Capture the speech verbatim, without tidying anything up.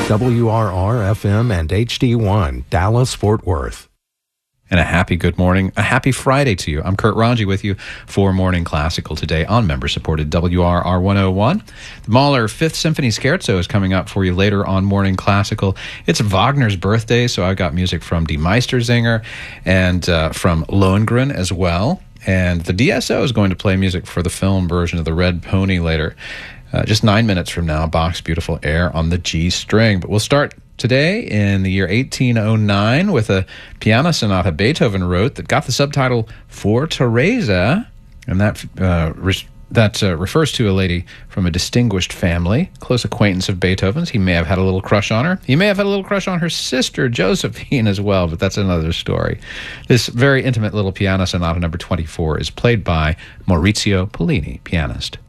W R R F M and H D one, Dallas, Fort Worth. And a happy good morning, a happy Friday to you. I'm Kurt Ranji with you for Morning Classical today on member-supported W R R one oh one. The Mahler Fifth Symphony Scherzo is coming up for you later on Morning Classical. It's Wagner's birthday, so I've got music from Die Meistersinger and uh, from Lohengrin as well. And the D S O is going to play music for the film version of The Red Pony later. Uh, just nine minutes from now, Bach's Beautiful Air on the G string. But we'll start today in the year eighteen oh nine with a piano sonata Beethoven wrote that got the subtitle For Teresa, and that uh, re- that uh, refers to a lady from a distinguished family, close acquaintance of Beethoven's. He may have had a little crush on her. He may have had a little crush on her sister, Josephine, as well, but that's another story. This very intimate little piano sonata number twenty-four is played by Maurizio Pollini, pianist.